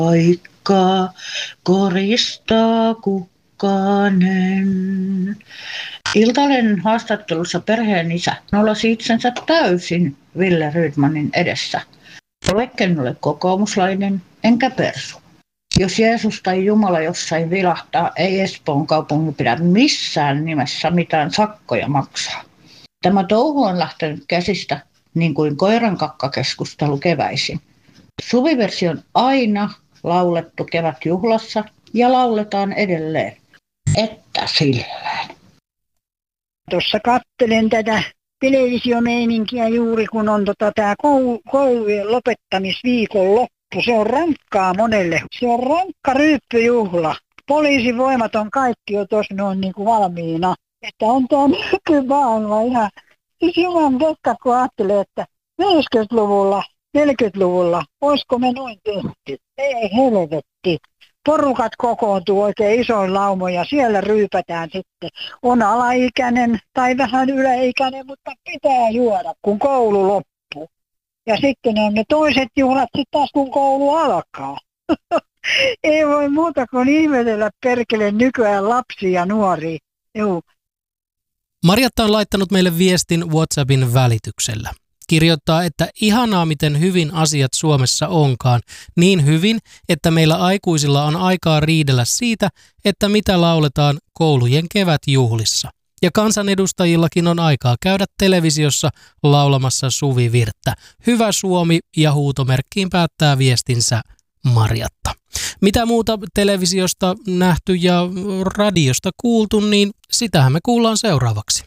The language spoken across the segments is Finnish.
Paikkaa koristaa kukkanen. Iltalehden haastattelussa perheen isä nolasi itsensä täysin Wille Rydmanin edessä. Vaikka en ole kokoomuslainen enkä persu. Jos Jeesus tai Jumala jossain vilahtaa, ei Espoon kaupungin pidä missään nimessä mitään sakkoja maksaa. Tämä touhu on lähtenyt käsistä niin kuin koiran kakkakeskustelu keväisin. Suviversio on aina laulettu kevätjuhlassa ja lauletaan edelleen. Että silleen. Tuossa katselen tätä televisiomeininkiä juuri, kun on tämä koulujen lopettamisviikon loppu. Se on rankkaa monelle. Se on rankka ryyppyjuhla. Poliisivoimat on kaikki jo tuossa noin niin kuin valmiina. Että on tämä nykymaailma ihan. Siis juman tekka, kun ajattelee, että 50-luvulla, 40-luvulla, olisiko me noin tehty? Ei helvetti. Porukat kokoontuu oikein isoin laumoin ja siellä ryypätään sitten. On alaikäinen tai vähän yläikäinen, mutta pitää juoda, kun koulu loppuu. Ja sitten on ne toiset juhlat sitten taas, kun koulu alkaa. Ei voi muuta kuin ihmetellä perkele nykyään lapsia ja nuoria. Juu. Marjatta on laittanut meille viestin WhatsAppin välityksellä. Kirjoittaa, että ihanaa miten hyvin asiat Suomessa onkaan. Niin hyvin, että meillä aikuisilla on aikaa riidellä siitä, että mitä lauletaan koulujen kevätjuhlissa. Ja kansanedustajillakin on aikaa käydä televisiossa laulamassa suvivirttä. Hyvä Suomi ja huutomerkkiin päättää viestinsä Marjatta. Mitä muuta televisiosta nähty ja radiosta kuultu, niin sitähän me kuullaan seuraavaksi.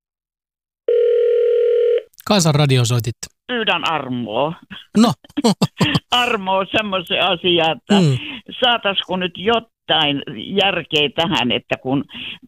Kansanradio soitit. Pyydän armoa. No. Armoa semmoisen asian, että saataisiko nyt jotain järkeä tähän, että kun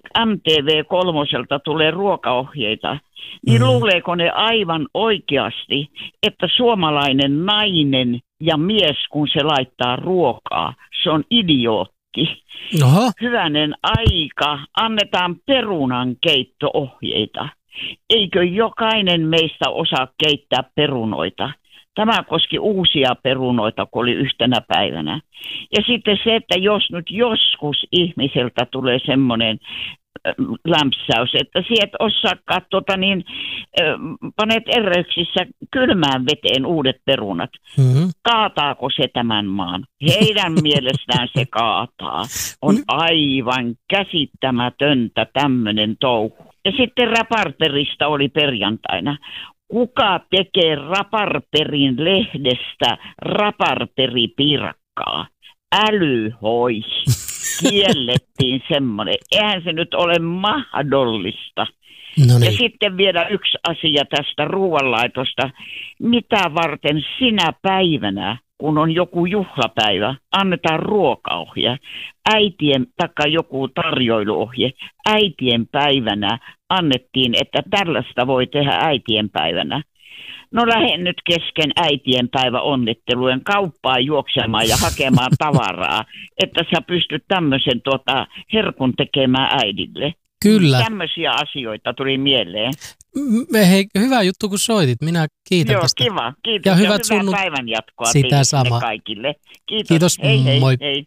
MTV3 tulee ruokaohjeita, niin luuleeko ne aivan oikeasti, että suomalainen nainen ja mies, kun se laittaa ruokaa, se on idiootti. Oho. Hyvänen aika, annetaan perunan keittoohjeita. Eikö jokainen meistä osaa keittää perunoita? Tämä koski uusia perunoita, kun oli yhtenä päivänä. Ja sitten se, että jos nyt joskus ihmiseltä tulee semmoinen lämpsäys, että sieltä osaakaan panet ereyksissä kylmään veteen uudet perunat. Kaataako se tämän maan? Heidän mielestään se kaataa. On aivan käsittämätöntä tämmöinen touhu. Ja sitten Raparperista oli perjantaina. Kuka tekee Raparperin lehdestä raparperipiirakkaa? Älyhoi. Kiellettiin semmoinen. Eihän se nyt ole mahdollista. No niin. Ja sitten vielä yksi asia tästä ruoanlaitosta. Mitä varten sinä päivänä, kun on joku juhlapäivä, annetaan ruokaohje, äitien taikka joku tarjoiluohje, äitien päivänä annettiin, että tällaista voi tehdä äitien päivänä. No lähden nyt kesken äitien päivä onnittelujen kauppaan juoksemaan ja hakemaan tavaraa, että sä pystyt tämmöisen herkun tekemään äidille. Kyllä. Tämmöisiä asioita tuli mieleen. Hei, hyvä juttu kun soitit. Minä kiitän Joo, tästä. kiva. Kiitos ja hyvää hyvät päivän jatkoa sitä sama. Kaikille. Kiitos. Hei, moi. Hei.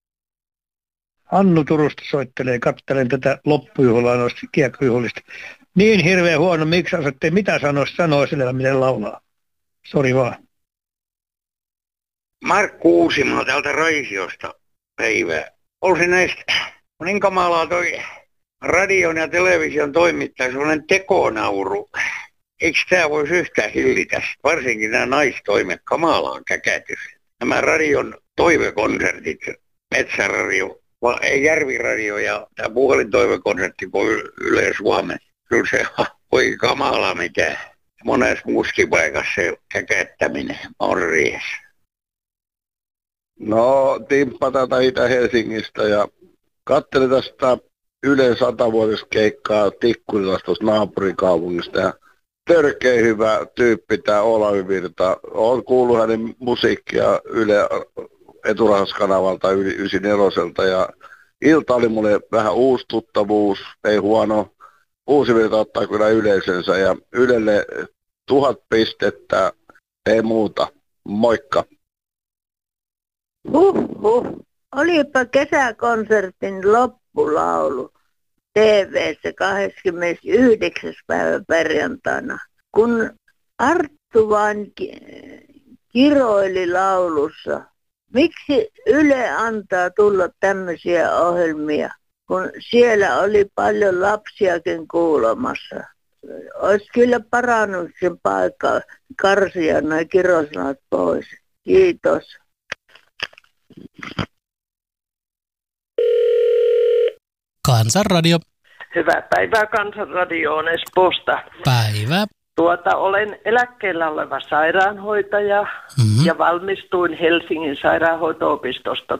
Hannu Turusta soittelee, katselen tätä loppujuhlaa noista kiekkojuhlista. Niin hirveän huono, miksi osatte mitä sanoo sillä, miten laulaa. Sori vaan. Markku Uusimaa täältä Raisiosta päivää. Olisi näistä, niin kamalaa toi radion ja television toimittaja, sellainen tekonauru. Eikö tämä voisi yhtään hillitä? Varsinkin nämä naistoimet, kamalaan käkätys. Nämä radion toivekonsertit, Metsäradio, ei Järviradio ja tämä puhelintoivekonsertti voi Yle Suomen. Kyllä se voi kamala mitä. Monessa muuskin paikassa se käkättäminen on riessä. No, Timppa täältä Itä-Helsingistä ja katselin tästä Ylen 100-vuotiskeikkaa Tikkurilasta tuosta naapurikaupungista. Ja törkeä hyvä tyyppi tämä Olavi Virta. Olen kuullut hänen musiikkia Yle Eturahauskanavalta 94 ja ilta oli mulle vähän uusi tuttavuus, ei huono. Uusi Virta ottaa kyllä yleisönsä ja Ylelle 1000 pistettä, ei muuta. Moikka! Olipa kesäkonsertin loppulaulu TV:ssä 29. päivä perjantaina, kun Arttu vain kiroili laulussa. Miksi Yle antaa tulla tämmöisiä ohjelmia, kun siellä oli paljon lapsiakin kuulemassa? Olisi kyllä parannut sen paikkaa karsia nuo kirosanat pois. Kiitos. Kansanradio. Hyvää päivää, Kansanradio on Espoosta. Päivä. Olen eläkkeellä oleva sairaanhoitaja ja valmistuin Helsingin sairaanhoito-opistosta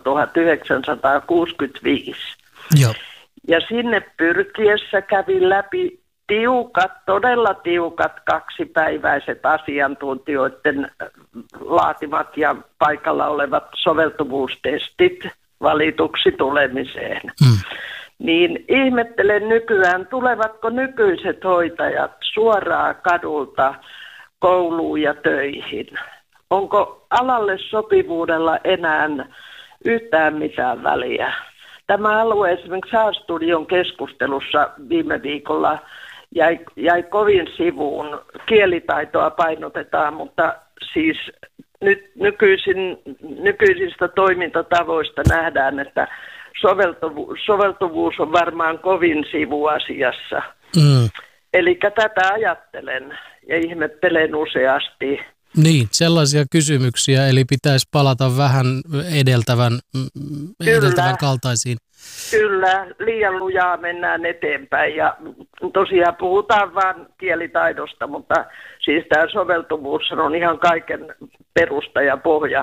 1965. Joo. Ja sinne pyrkiessä kävin läpi todella tiukat 2-päiväiset asiantuntijoiden laatimat ja paikalla olevat soveltuvuustestit valituksi tulemiseen. Niin ihmettelen nykyään, tulevatko nykyiset hoitajat suoraan kadulta kouluun ja töihin? Onko alalle sopivuudella enää yhtään mitään väliä? Tämä alue esimerkiksi A-studion keskustelussa viime viikolla jäi kovin sivuun. Kielitaitoa painotetaan, mutta siis nyt nykyisistä toimintatavoista nähdään, että soveltuvuus on varmaan kovin sivuasiassa. Eli tätä ajattelen ja ihmettelen useasti. Niin, sellaisia kysymyksiä, eli pitäisi palata vähän edeltävän kaltaisiin. Kyllä, liian lujaa mennään eteenpäin ja tosiaan puhutaan vain kielitaidosta, mutta siis tämä soveltuvuus on ihan kaiken perusta ja pohja.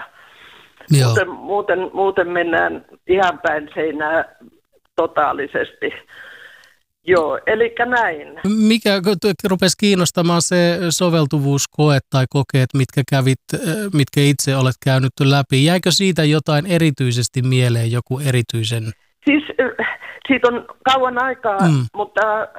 Muuten mennään ihan päin seinää totaalisesti. Joo, eli näin. Mikä rupesi kiinnostamaan se soveltuvuuskoe tai kokeet, mitkä itse olet käynyt läpi? Jäikö siitä jotain erityisesti mieleen, joku erityisen? Siis siitä on kauan aikaa, mutta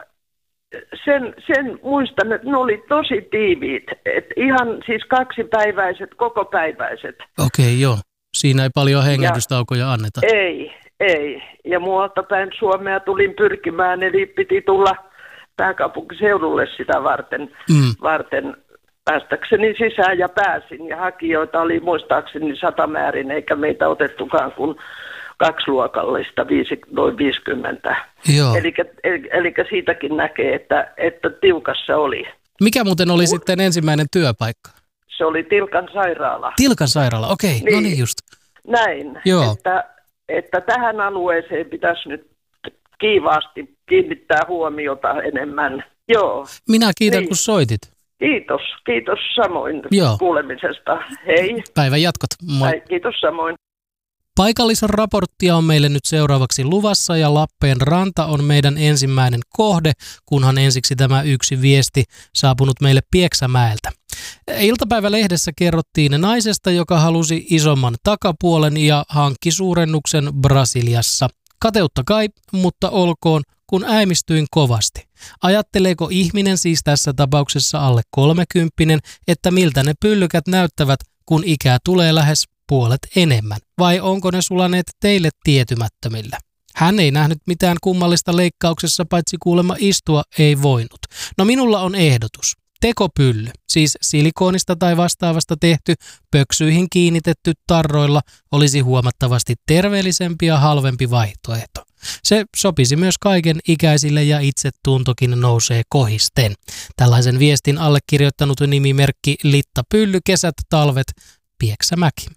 sen muistan, että ne oli tosi tiiviit. Et ihan siis 2-päiväiset, kokopäiväiset. Okei, joo. Siinä ei paljon hengähdystaukoja anneta. Ei. Ja muualta päin Suomea tulin pyrkimään, eli piti tulla pääkaupunkiseudulle sitä varten päästäkseni sisään ja pääsin. Ja hakijoita oli muistaakseni 100 määrin, eikä meitä otettukaan kuin 2-luokallista, noin 50. Eli siitäkin näkee, että tiukassa oli. Mikä muuten oli sitten ensimmäinen työpaikka? Se oli Tilkan sairaala. Tilkan sairaala, okei. No niin just. Näin, joo. Että tähän alueeseen pitäisi nyt kiivaasti kiinnittää huomiota enemmän. Joo. Minä kiitän, kun soitit. Kiitos samoin kuulemisesta. Hei. Päivän jatkot. Moi. Kiitos samoin. Paikallisen raporttia on meille nyt seuraavaksi luvassa ja Lappeenranta on meidän ensimmäinen kohde, kunhan ensiksi tämä yksi viesti saapunut meille Pieksämäeltä. Iltapäivälehdessä kerrottiin naisesta, joka halusi isomman takapuolen ja hankki suurennuksen Brasiliassa. Kateutta kai, mutta olkoon, kun äimistyin kovasti. Ajatteleeko ihminen siis tässä tapauksessa alle 30, että miltä ne pyllykät näyttävät, kun ikää tulee lähes puolet enemmän? Vai onko ne sulaneet teille tietymättömillä? Hän ei nähnyt mitään kummallista leikkauksessa, paitsi kuulemma istua ei voinut. No minulla on ehdotus. Tekopylly, siis silikoonista tai vastaavasta tehty, pöksyihin kiinnitetty tarroilla, olisi huomattavasti terveellisempi ja halvempi vaihtoehto. Se sopisi myös kaiken ikäisille ja itsetuntokin nousee kohisten. Tällaisen viestin allekirjoittanut nimimerkki Litta Pylly, kesät, talvet, Pieksämäki.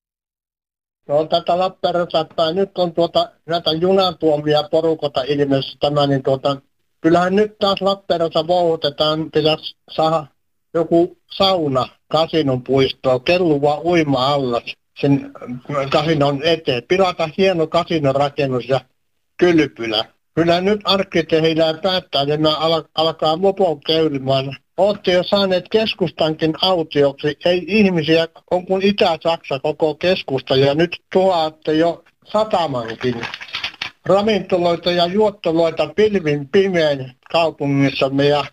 No tätä Lappeenrantaa, nyt on näitä junatuomia porukota ilmeisesti tämä, niin kyllähän nyt taas Lappeenranta vouhutetaan, pitäisi saada joku sauna kasinon puistoa, kelluva uima-allas sen kasinon eteen. Pilata hieno kasinorakennus ja kylpylä. Kyllä nyt arkkitehdillä päättää, että nämä alkaa mopon keulimaan. Olette jo saaneet keskustankin autioksi. Ei ihmisiä, on kuin Itä-Saksa koko keskusta ja nyt tuotte jo satamankin. Ravintoloita ja juottoloita pilvin pimeän kaupungissamme ja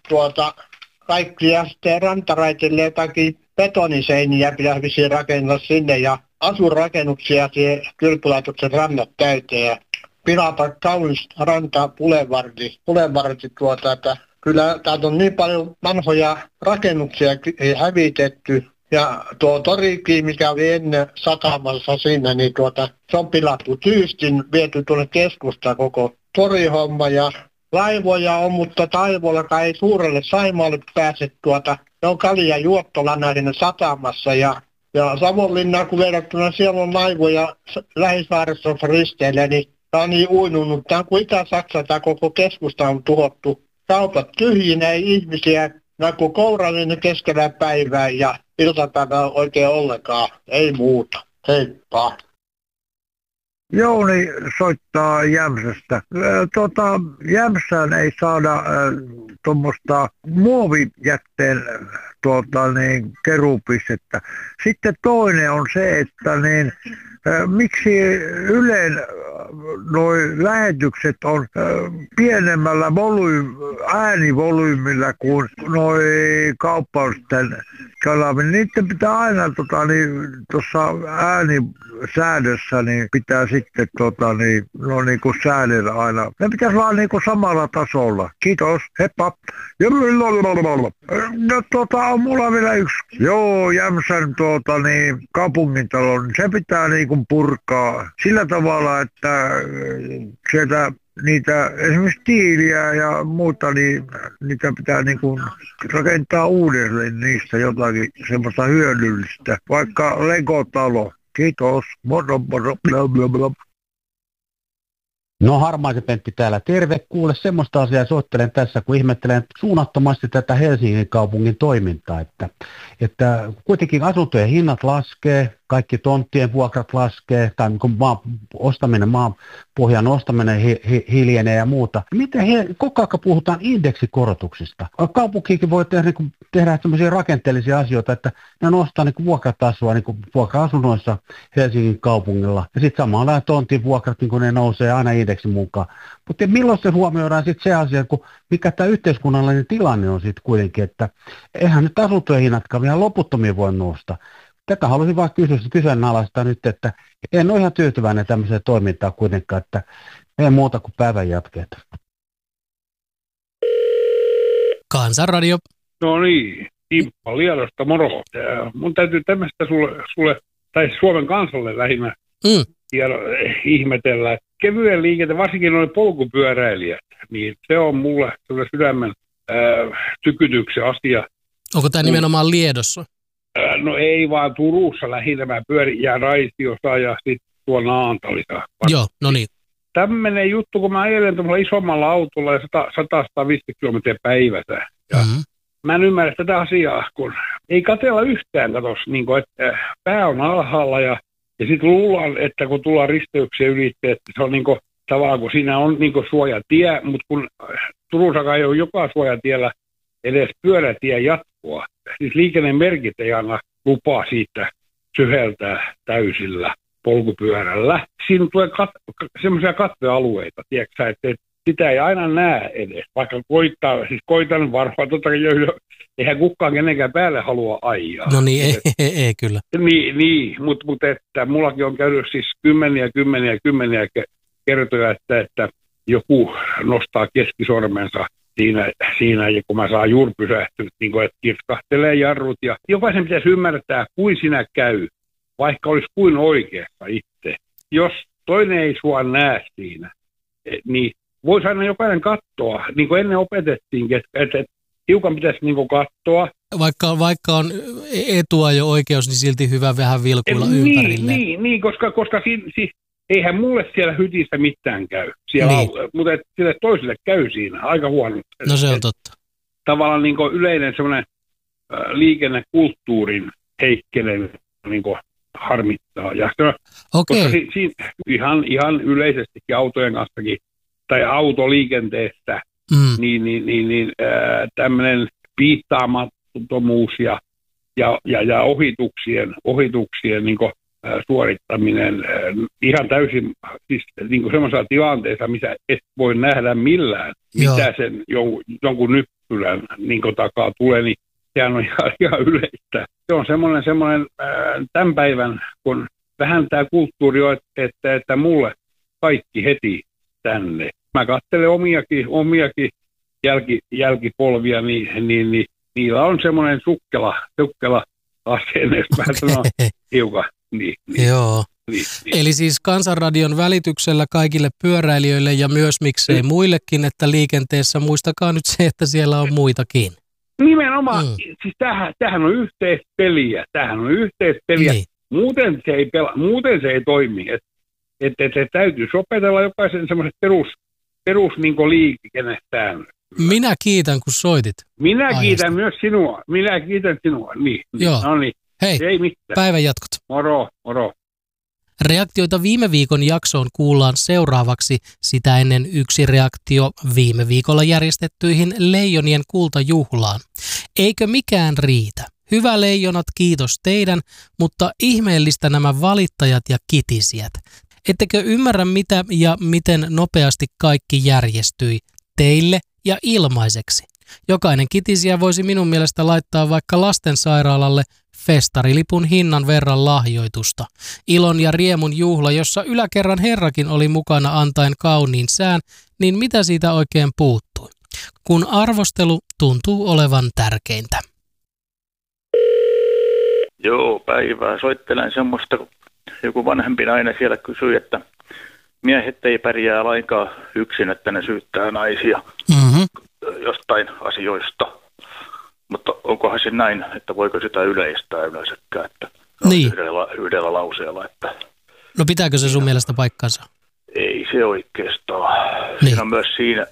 kaikkia sitten rantaraitille jotakin betoniseiniä pitäisi rakennella sinne ja asurakennuksia siihen kylpylaitoksen rannat täyteen ja pilata kaunis ranta Boulevardit että kyllä täältä on niin paljon vanhoja rakennuksia hävitetty. Ja tuo torikin, mikä oli ennen satamassa siinä, niin se on pilattu tyystin, viety tuonne keskustaan koko torihomma ja laivoja on, mutta taivollakaan ei suurelle Saimaalle pääse ne on Kalja juottolana siinä satamassa ja Savonlinnaan kun verrattuna siellä on laivoja Lähisaaressa risteillä, niin tämä on niin uinunut. Tämä on kuin Itä-Saksa, tämä koko keskusta on tuhottu. Kaupat tyhjinä, ei ihmisiä, kun kourallinen keskellä päivää ja iltapäivää oikein ollenkaan, ei muuta. Heippa. Jouni soittaa Jämsästä. Jämsään ei saada tuommoista muovijätteen keruupistettä. Sitten toinen on se, että miksi Ylen noi lähetykset on pienemmällä äänivolyymilla kuin noi kauppausten kanavilla. Niiden pitää aina tuossa äänisäädössä niin pitää sitten niinku säädellä aina. Ne pitäisi olla niinku samalla tasolla. Kiitos, heippa. On mulla vielä yksi. Joo, Jämsän kaupungintalon, se pitää niinku purkaa sillä tavalla, että sieltä niitä esimerkiksi tiiliä ja muuta, niin niitä pitää niinku rakentaa uudelleen niistä jotakin semmoista hyödyllistä, vaikka Lego-talo. Kiitos. Moro, moro. No Harmaisen Pentti täällä. Terve. Kuule, semmoista asiaa soittelen tässä, kun ihmettelen suunnattomasti tätä Helsingin kaupungin toimintaa, että kuitenkin asuntojen hinnat laskee, kaikki tonttien vuokrat laskee, tai maapohjan ostaminen hiljenee ja muuta. Miten koko ajan puhutaan indeksikorotuksista? Kaupunkikin voi tehdä sellaisia rakenteellisia asioita, että ne nostaa vuokratasoa vuokra-asunnoissa Helsingin kaupungilla. Ja sitten samalla tontin vuokrat ne nousee aina indeksin mukaan. Mutta milloin se huomioidaan sitten se asia, mikä tämä yhteiskunnallinen tilanne on sitten kuitenkin, että eihän nyt asuntojen hinnatkaan ihan loputtomia voi nousta. Tätä haluaisin vaan kyseenalaistaa nyt, että en ole ihan tyytyväinen tämmöiseen toimintaan kuitenkaan, että ei muuta kuin päivän jatkeet. Kansanradio. No niin, Timppa Liedosta, moro. Mun täytyy tämmöistä sulle tai Suomen kansalle lähinnä ihmetellä. Kevyen liikenteen, varsinkin noin polkupyöräilijät, niin se on mulle sydämen tykytyksen asia. Onko tämä nimenomaan Liedossa? No ei vaan Turussa lähinnä, mä pyörin ja Raitiossa ja sitten tuolla Naantalissa. Joo, no niin. Tämmöinen juttu, kun mä ajelen tuolla isommalla autolla ja 100-150 kilometriä päivässä. Mä en ymmärrä tätä asiaa, kun ei katsella yhtään niin kun, että pää on alhaalla ja sitten luulen, että kun tullaan risteyksiä ylitse, että se on niin kuin, tavallaan, kun siinä on niin kuin suojatie, mutta kun Turussakaan ei ole joka suojatiellä edes pyörätie jatkoa. Siis liikennemerkit ei anna lupaa siitä syheltää täysillä polkupyörällä. Siinä tulee semmoisia katvealueita, tiedätkö, että sitä ei aina näe edes, vaikka koitan varmaan, eihän kukaan kenenkään päälle halua ajaa. No niin, ei kyllä. Niin, mutta että mullakin on käynyt siis kymmeniä kertoja, että joku nostaa keskisormensa siinä kun mä saan juuri pysähtynyt, niin kuin, että kirskahtelee jarrut. Ja jokaisen pitäisi ymmärtää, kuin sinä käy, vaikka olisi kuin oikeassa itse. Jos toinen ei sua näe siinä, niin voisi aina jokainen katsoa, niin kuin ennen opetettiin, että hiukan pitäisi niin kuin katsoa. Vaikka on etuajo-oikeus, niin silti hyvä vähän vilkuilla ympärille. Niin, koska eihän mulle siellä hytissä mitään käy, siellä niin. Mutta sille toiselle käy siinä aika huonosti. No se on totta. Tavallaan niin kuin yleinen semmoinen liikennekulttuurin heikkeneminen niin kuin harmittaa. Ja koska ihan yleisestikin autojen kanssakin, tai autoliikenteessä, niin tämmöinen piittaamattomuus ja ohituksien niin kuin suorittaminen ihan täysin siis niin kuin semmoisessa tilanteessa, missä et voi nähdä millään, mitä sen jonkun nyppylän niin kuin takaa tulee, niin sehän on ihan yleistä. Se on semmoinen tämän päivän, kun vähän tämä kulttuuri on, että mulle kaikki heti tänne. Mä katselen omiakin jälkipolvia, niin niillä on semmoinen sukkela asenne, vähän sanon hiukan. Niin. Joo. Niin. Eli siis Kansanradion välityksellä kaikille pyöräilijöille ja myös miksei muillekin, että liikenteessä muistakaa nyt se, että siellä on muitakin. Nimenomaan, siis tämähän on yhteispeliä. Niin. Muuten se ei toimi. Että täytyisi opetella jokaisen semmoiset perus niin liikennetään. Minä kiitän, kun soitit. Minä kiitän myös sinua. Niin. Joo. No niin. Hei, ei mitään. Päivän jatkot. Moro. Reaktioita viime viikon jaksoon kuullaan seuraavaksi, sitä ennen yksi reaktio viime viikolla järjestettyihin Leijonien kultajuhlaan. Eikö mikään riitä? Hyvä leijonat, kiitos teidän, mutta ihmeellistä nämä valittajat ja kitisijät. Ettekö ymmärrä mitä ja miten nopeasti kaikki järjestyi teille ja ilmaiseksi? Jokainen kitisijä voisi minun mielestä laittaa vaikka lastensairaalalle festarilipun hinnan verran lahjoitusta. Ilon ja riemun juhla, jossa yläkerran herrakin oli mukana antaen kauniin sään, niin mitä siitä oikein puuttui? Kun arvostelu tuntuu olevan tärkeintä. Joo, päivää. Soittelen semmoista, kun joku vanhempi nainen siellä kysyi, että miehet ei pärjää lainkaan yksin, että ne syyttää naisia jostain asioista. Mutta onkohan se näin, että voiko sitä yleistää yleensäkään, että niin. yhdellä lauseella, että... No pitääkö se sun mielestä paikkansa? Ei se oikeastaan. Niin. Siinä on myös